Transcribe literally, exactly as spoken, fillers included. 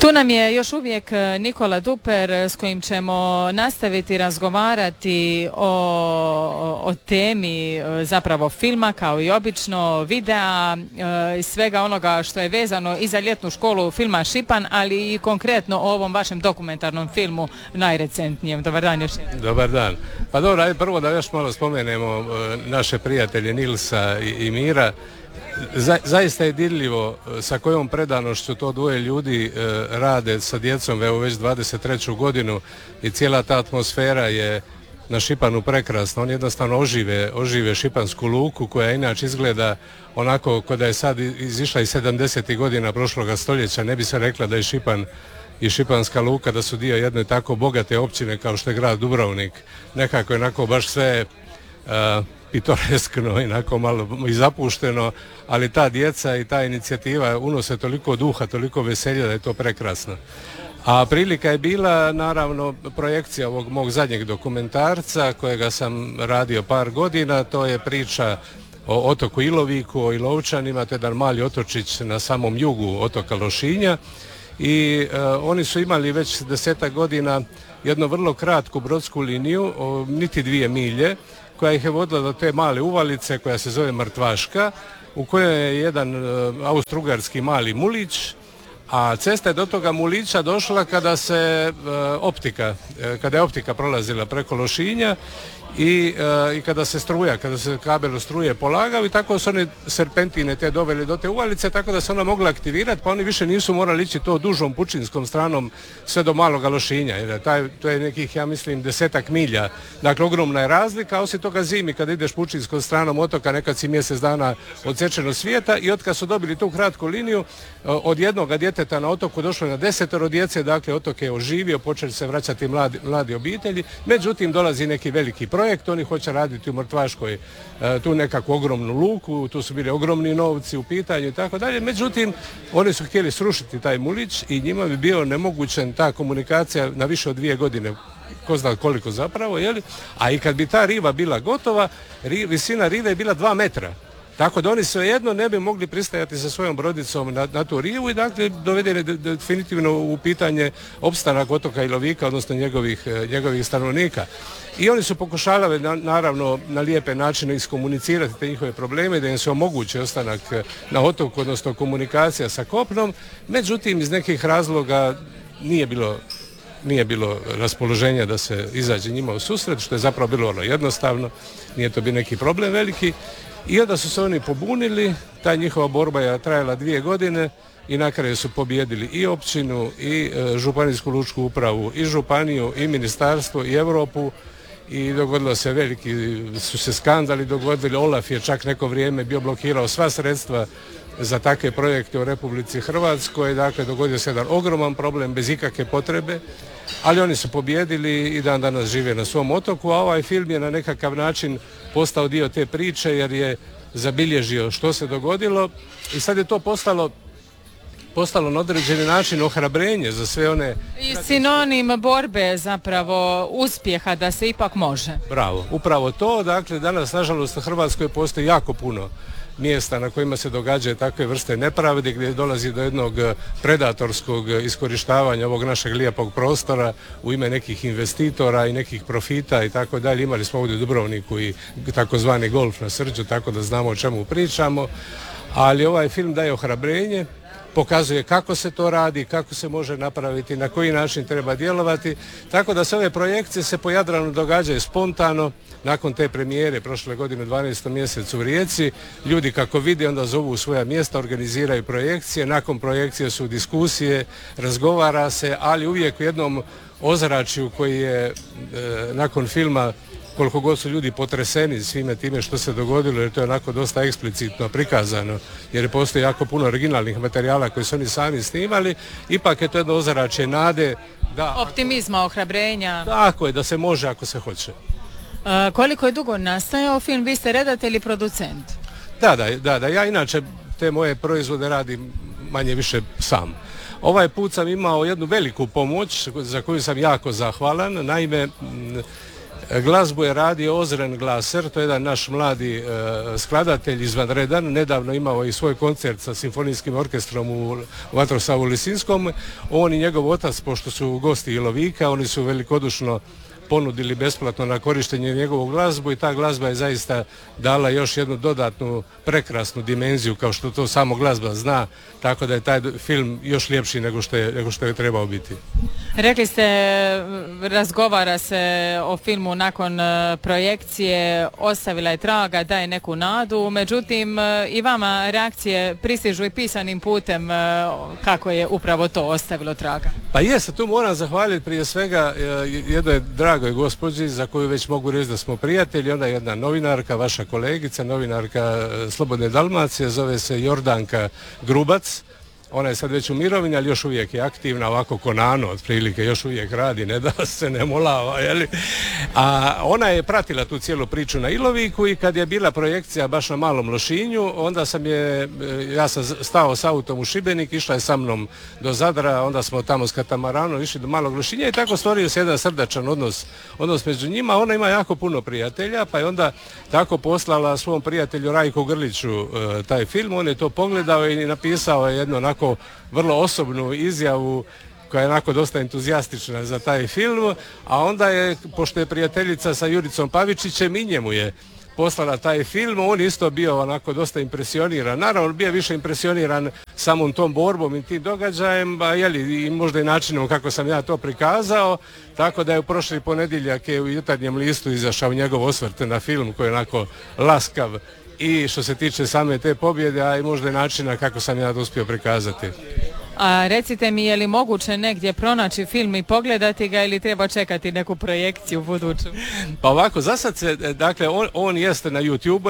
Tu nam je još uvijek Nikola Duper s kojim ćemo nastaviti razgovarati o, o temi zapravo filma kao i obično, videa i svega onoga što je vezano i za ljetnu školu filma Šipan, ali i konkretno o ovom vašem dokumentarnom filmu najrecentnijem. Dobar dan još jednom. Dobar dan. Pa dobro, ajde prvo da još malo spomenemo naše prijatelje Nilsa i, i Mira. Za, zaista je dirljivo sa kojom predanošću to dvoje ljudi e, rade sa djecom evo već dvadeset treću godinu i cijela ta atmosfera je na Šipanu prekrasna. Oni jednostavno ožive, ožive Šipansku luku koja inače izgleda onako kao da je sad izišla iz sedamdesetih godina prošloga stoljeća. Ne bi se rekla da je Šipan i Šipanska luka da su dio jedne tako bogate općine kao što je grad Dubrovnik. Nekako je onako baš sve e, pitoreskno, inako malo i zapušteno, ali ta djeca i ta inicijativa unose toliko duha, toliko veselja da je to prekrasno. A prilika je bila naravno projekcija ovog mog zadnjeg dokumentarca kojega sam radio par godina, to je priča o otoku Iloviku, o Ilovčanima, to je jedan mali otočić na samom jugu otoka Lošinja i e, oni su imali već desetak godina jednu vrlo kratku brodsku liniju, o, niti dvije milje, koja ih je vodila do te male uvalice koja se zove Mrtvaška, u kojoj je jedan e, austrougarski mali mulić, a cesta je do toga mulića došla kada se e, optika, e, kada je optika prolazila preko Lošinja i, e, i kada se struja, kada se kabel struje polagao i tako su one serpentine te doveli do te uvalice, tako da se ona mogla aktivirati, pa oni više nisu morali ići to dužom pučinskom stranom sve do Maloga Lošinja, jer taj, to je nekih, ja mislim, desetak milja, dakle ogromna je razlika, a osim toga zimi kada ideš pučinskom stranom otoka nekad si mjesec dana odsečeno svijeta i otkad su dobili tu kratku liniju, od jednoga djeteta na otoku došlo je na desetoro djece, dakle otok je oživio, počeli se vraćati mladi, mladi obitelji, međutim dolazi neki veliki projekt, oni hoće raditi u Mrtvaškoj tu nekakvu ogromnu luku, tu su bili ogromni novci u pitanju i tako dalje, međutim oni su htjeli srušiti taj mulić i njima bi bio nemogućen ta komunikacija na više od dvije godine, ko zna koliko zapravo, jeli? A i kad bi ta riva bila gotova, ri, visina rive je bila dva metra. Tako da oni svejedno ne bi mogli pristajati sa svojom brodicom na, na tu rivu i dakle doveden je definitivno u pitanje opstanak otoka Ilovika, odnosno njegovih, njegovih stanovnika. I oni su pokušavali na, naravno na lijepe načine iskomunicirati te njihove probleme, da im se omogući ostanak na otoku, odnosno komunikacija sa kopnom, međutim iz nekih razloga nije bilo nije bilo raspoloženja da se izađe njima u susret, što je zapravo bilo ono jednostavno, nije to bio neki problem veliki. I onda su se oni pobunili, ta njihova borba je trajala dvije godine i na kraju su pobijedili i općinu, i e, županijsku lučku upravu, i županiju, i ministarstvo, i Europu i dogodilo se veliki, su se skandali dogodili, Olaf je čak neko vrijeme bio blokirao sva sredstva za takve projekte u Republici Hrvatskoj, dakle dogodio se jedan ogroman problem bez ikakve potrebe, ali oni su pobijedili i dan danas žive na svom otoku, a ovaj film je na nekakav način postao dio te priče jer je zabilježio što se dogodilo i sad je to postalo postalo na određeni način ohrabrenje za sve one... I sinonim borbe zapravo uspjeha da se ipak može. Bravo, upravo to, dakle danas nažalost u Hrvatskoj postoji jako puno mjesta na kojima se događaju takve vrste nepravde gdje dolazi do jednog predatorskog iskorištavanja ovog našeg lijepog prostora u ime nekih investitora i nekih profita i tako dalje. Imali smo ovdje u Dubrovniku i takozvani golf na Srđu, tako da znamo o čemu pričamo, ali ovaj film daje ohrabrenje, pokazuje kako se to radi, kako se može napraviti, na koji način treba djelovati, tako da se ove projekcije se po Jadranu događaju spontano. Nakon te premijere prošle godine u dvanaestom mjesecu u Rijeci, ljudi kako vide onda zovu u svoja mjesta, organiziraju projekcije, nakon projekcije su diskusije, razgovara se, ali uvijek u jednom ozračju koji je e, nakon filma, koliko god su ljudi potreseni svime time što se dogodilo, jer to je onako dosta eksplicitno prikazano, jer postoji jako puno originalnih materijala koji su oni sami snimali, ipak je to jedno ozračje nade. Da, optimizma, ako, ohrabrenja. Tako je, da se može ako se hoće. Uh, koliko je dugo nastajao film? Vi ste redatelj i producent. Da, da, da, da, ja inače te moje proizvode radim manje više sam. Ovaj put sam imao jednu veliku pomoć za koju sam jako zahvalan. Naime, Glazbu je radio Ozren Glaser, to je jedan naš mladi e, skladatelj izvanredan, nedavno imao i svoj koncert sa simfonijskim orkestrom u Vatrosavu Lisinskom. On i njegov otac, pošto su gosti Ilovika, oni su velikodušno ponudili besplatno na korištenje njegovu glazbu i ta glazba je zaista dala još jednu dodatnu prekrasnu dimenziju kao što to samo glazba zna, tako da je taj film još ljepši nego što je, nego što je trebao biti. Rekli ste, razgovara se o filmu nakon projekcije, ostavila je traga, daje neku nadu, međutim i vama reakcije pristižu i pisanim putem kako je upravo to ostavilo traga. Pa jeste, tu moram zahvaliti prije svega jednoj dragoj gospođi za koju već mogu reći da smo prijatelji, ona je jedna novinarka, vaša kolegica, novinarka Slobodne Dalmacije, zove se Jordanka Grubac. Ona je sad već u mirovini, ali još uvijek je aktivna, ovako ko Nano, otprilike, još uvijek radi, ne da se ne molava, jeli? A ona je pratila tu cijelu priču na Iloviku i kad je bila projekcija baš na Malom Lošinju, onda sam je, ja sam stao s autom u Šibenik, išla je sa mnom do Zadra, onda smo tamo s katamaranom išli do Malog Lošinja i tako stvorio se jedan srdačan odnos, odnos među njima. Ona ima jako puno prijatelja, pa je onda tako poslala svom prijatelju Rajku Grliću e, taj film, on je to pogledao i napisao je jedno onako vrlo osobnu izjavu koja je onako dosta entuzijastična za taj film, a onda je, pošto je prijateljica sa Juricom Pavičićem, i njemu je poslala taj film, on isto bio onako dosta impresioniran. Naravno, bio više impresioniran samom tom borbom i tim događajem, a jeli, i možda i načinom kako sam ja to prikazao, tako da je u prošli ponedjeljak je u Jutarnjem listu izašao njegov osvrt na film koji je onako laskav i što se tiče same te pobjede, a i možda i načina kako sam ja to uspio prikazati. A recite mi, je li moguće negdje pronaći film i pogledati ga ili treba čekati neku projekciju buduću? Pa ovako, za sad se, dakle, on, on jeste na YouTube,